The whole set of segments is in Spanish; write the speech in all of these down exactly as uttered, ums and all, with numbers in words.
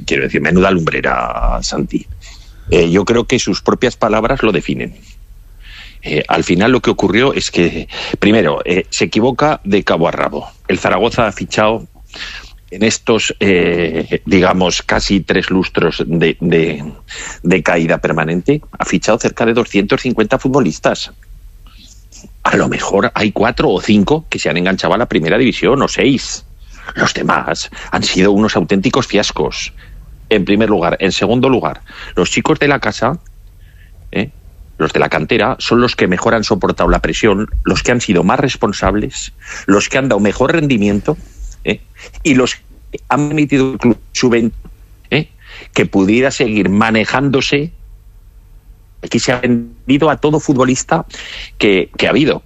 quiero decir, menuda lumbrera, Santi. Eh, yo creo que sus propias palabras lo definen. Eh, al final lo que ocurrió es que, primero, eh, se equivoca de cabo a rabo. El Zaragoza ha fichado en estos, eh, digamos, casi tres lustros de, de, de caída permanente, ha fichado cerca de doscientos cincuenta futbolistas. A lo mejor hay cuatro o cinco que se han enganchado a la primera división, o seis. Los demás han sido unos auténticos fiascos. En primer lugar. En segundo lugar, los chicos de la casa, ¿eh? los de la cantera, son los que mejor han soportado la presión, los que han sido más responsables, los que han dado mejor rendimiento, ¿eh? y los que han permitido el club sub-veinte, ¿eh? que pudiera seguir manejándose. Aquí se ha vendido a todo futbolista que, que ha habido.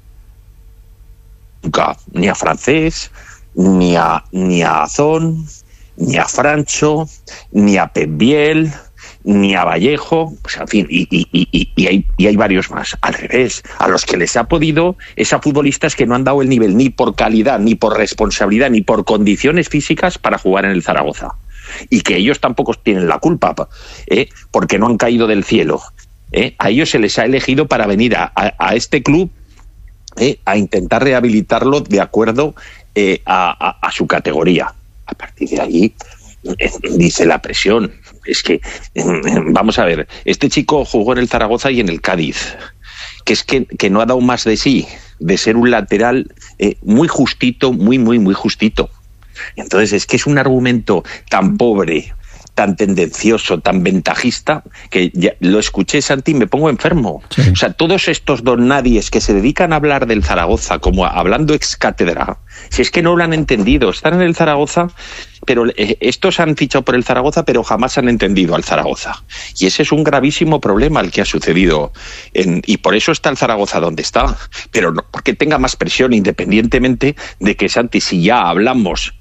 Nunca, ni a Francés, ni a, ni a Azón, ni a Francho, ni a Pep Biel, ni a Vallejo, o sea, en fin, y, y, y, y, hay, y hay varios más. Al revés, a los que les ha podido es a futbolistas que no han dado el nivel ni por calidad, ni por responsabilidad, ni por condiciones físicas para jugar en el Zaragoza. Y que ellos tampoco tienen la culpa, ¿eh? porque no han caído del cielo. ¿eh? A ellos se les ha elegido para venir a, a, a este club ¿eh? a intentar rehabilitarlo de acuerdo eh, a, a, a su categoría. A partir de ahí, eh, dice la presión. Es que, eh, vamos a ver, este chico jugó en el Zaragoza y en el Cádiz, que es que, que no ha dado más de sí, de ser un lateral eh, muy justito, muy, muy, muy justito. Entonces es que es un argumento tan pobre, tan tendencioso, tan ventajista, que ya lo escuché, Santi, y me pongo enfermo. Sí. O sea, todos estos don nadies que se dedican a hablar del Zaragoza como hablando ex cátedra, si es que no lo han entendido, están en el Zaragoza, pero eh, estos han fichado por el Zaragoza, pero jamás han entendido al Zaragoza. Y ese es un gravísimo problema el que ha sucedido. En, y por eso está el Zaragoza donde está. Pero no porque tenga más presión, independientemente de que, Santi, si ya hablamos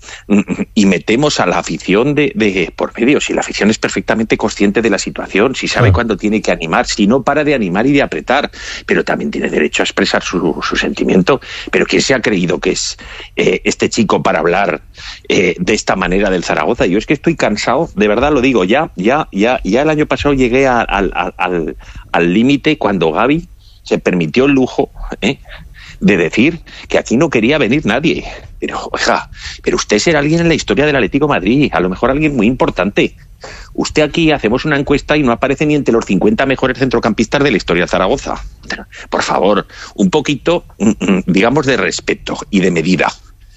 y metemos a la afición de, de por medio, si la afición es perfectamente consciente de la situación, si sabe sí. cuándo tiene que animar, si no para de animar y de apretar, pero también tiene derecho a expresar su, su sentimiento. Pero ¿quién se ha creído que es eh, este chico para hablar eh, de esta manera del Zaragoza? Yo es que estoy cansado, de verdad lo digo, ya ya ya ya el año pasado llegué a, a, a, al al límite cuando Gavi se permitió el lujo ¿eh? de decir que aquí no quería venir nadie. Pero, oiga, pero usted será alguien en la historia del Atlético de Madrid, a lo mejor alguien muy importante. Usted aquí hacemos una encuesta y no aparece ni entre los cincuenta mejores centrocampistas de la historia de Zaragoza. Por favor, un poquito, digamos, de respeto y de medida.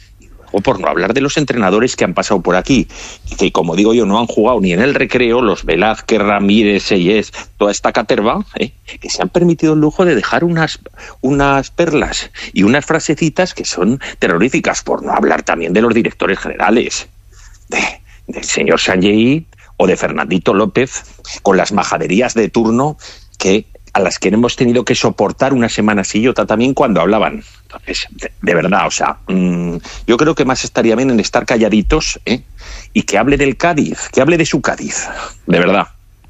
O por no hablar de los entrenadores que han pasado por aquí, que como digo yo, no han jugado ni en el recreo, los Velázquez, Ramírez, Seyes, toda esta caterva, ¿eh? que se han permitido el lujo de dejar unas, unas perlas y unas frasecitas que son terroríficas, por no hablar también de los directores generales, de, del señor Sanjay o de Fernandito López, con las majaderías de turno que a las que hemos tenido que soportar una semana sí y otra también cuando hablaban. Entonces, de, de verdad, o sea, mmm, yo creo que más estaría bien en estar calladitos ¿eh? y que hable del Cádiz, que hable de su Cádiz, de verdad.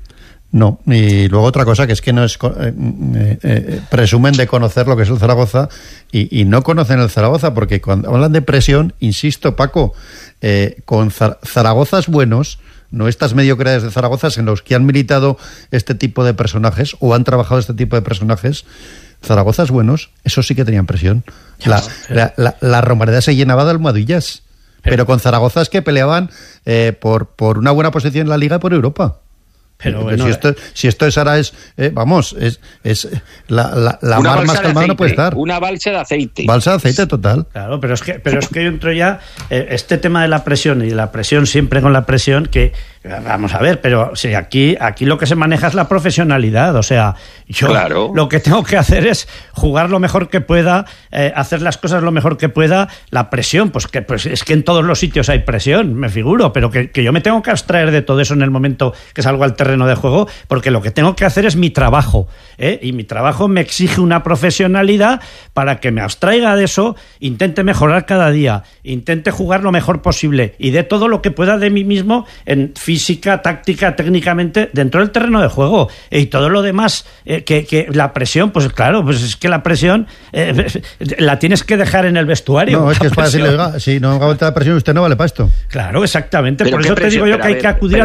No, y luego otra cosa que es que no es eh, eh, presumen de conocer lo que es el Zaragoza y, y no conocen el Zaragoza, porque cuando hablan de presión, insisto, Paco, eh, con Zar- Zaragozas buenos, no estas mediocridades de Zaragoza en los que han militado este tipo de personajes o han trabajado este tipo de personajes, Zaragozas buenos, esos sí que tenían presión. La, la, la, la Romareda se llenaba de almohadillas, pero, pero con Zaragozas que peleaban eh, por, por una buena posición en la Liga y por Europa. Pero bueno, si esto, si esto es ahora es, eh, vamos, es, es la, la, la mar más calmada no puede estar. Una balsa de aceite. Balsa de aceite total. Claro, pero es que, pero es que yo entro ya, eh, este tema de la presión y la presión siempre con la presión, que vamos a ver, pero si aquí, aquí lo que se maneja es la profesionalidad, o sea, yo claro. lo que tengo que hacer es jugar lo mejor que pueda, eh, hacer las cosas lo mejor que pueda, la presión, pues que pues es que en todos los sitios hay presión, me figuro, pero que, que yo me tengo que abstraer de todo eso en el momento que salgo al terreno de juego, porque lo que tengo que hacer es mi trabajo, ¿eh? y mi trabajo me exige una profesionalidad para que me abstraiga de eso, intente mejorar cada día, intente jugar lo mejor posible y de todo lo que pueda de mí mismo en física, táctica, técnicamente dentro del terreno de juego, y todo lo demás eh, que, que la presión, pues claro, pues es que la presión eh, la tienes que dejar en el vestuario. No, es que es para decirle, oiga, si no aguanta la presión usted no vale para esto. Claro, exactamente, por eso te digo yo que hay que acudir a